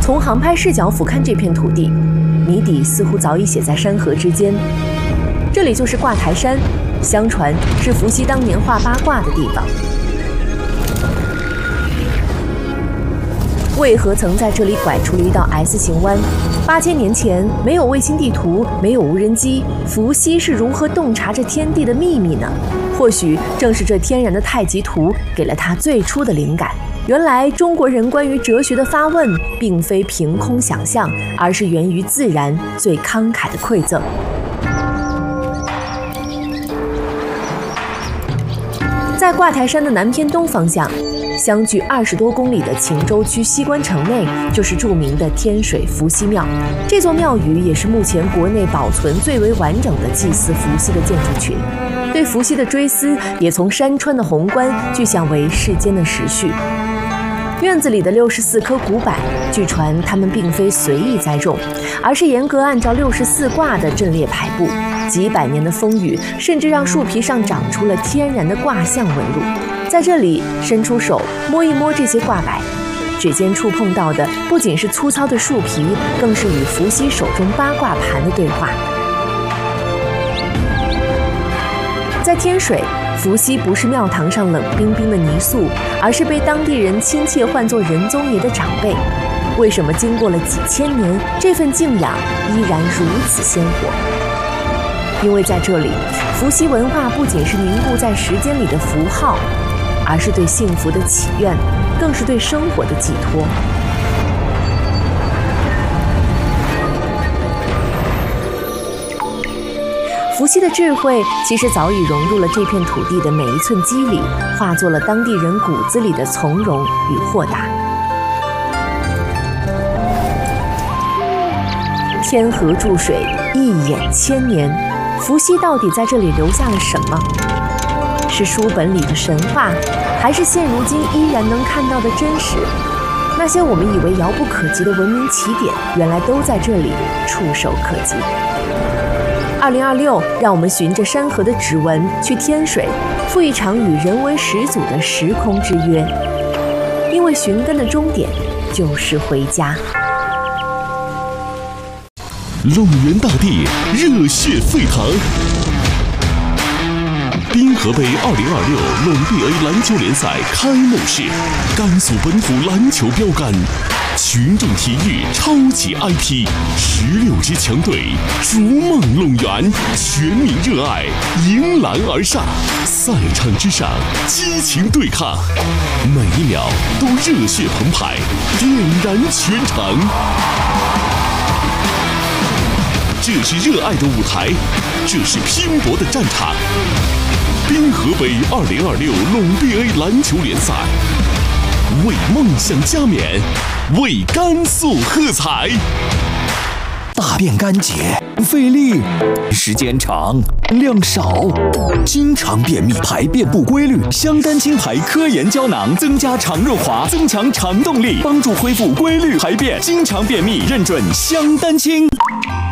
从航拍视角俯瞰这片土地，谜底似乎早已写在山河之间。这里就是挂台山，相传是伏羲当年画八卦的地方。为何曾在这里拐出了一道 S 型弯？8000年前，没有卫星地图，没有无人机，伏羲是如何洞察这天地的秘密呢？或许正是这天然的太极图给了他最初的灵感。原来中国人关于哲学的发问，并非凭空想象，而是源于自然最慷慨的馈赠。在挂台山的南偏东方向，相距20多公里的秦州区西关城内，就是著名的天水伏羲庙。这座庙宇也是目前国内保存最为完整的祭祀伏羲的建筑群。对伏羲的追思，也从山川的宏观具象为世间的时序。院子里的64棵古柏，据传它们并非随意栽种，而是严格按照64卦的阵列排布。几百年的风雨，甚至让树皮上长出了天然的卦象纹路。在这里伸出手摸一摸这些挂柏，指尖触碰到的不仅是粗糙的树皮，更是与伏羲手中八卦盘的对话。在天水，伏羲不是庙堂上冷冰冰的泥塑，而是被当地人亲切唤作仁宗爷的长辈。为什么经过了几千年，这份敬仰依然如此鲜活？因为在这里，伏羲文化不仅是凝固在时间里的符号，而是对幸福的祈愿，更是对生活的寄托。伏羲的智慧其实早已融入了这片土地的每一寸肌理，化作了当地人骨子里的从容与豁达。天河注水，一眼千年。伏羲到底在这里留下了什么？是书本里的神话，还是现如今依然能看到的真实？那些我们以为遥不可及的文明起点，原来都在这里触手可及。2026，让我们循着山河的指纹去天水，赴一场与人为始祖的时空之约。因为寻根的终点就是回家。 龙源大地，热血沸腾。滨河杯2026陇 BA 篮球联赛开幕式，甘肃本土篮球标杆，群众体育超级 IP，16支强队逐梦龙源，全民热爱，迎篮而上，赛场之上激情对抗，每一秒都热血澎湃，点燃全场。这是热爱的舞台，这是拼搏的战场。滨河杯2026陇 BA 篮球联赛，为梦想加冕，为甘肃喝彩。 大便干结，费力，时间长，量少，经常便秘，排便不规律。香丹清排科研胶囊增加肠润滑，增强肠动力，帮助恢复规律排便。经常便秘，认准香丹清。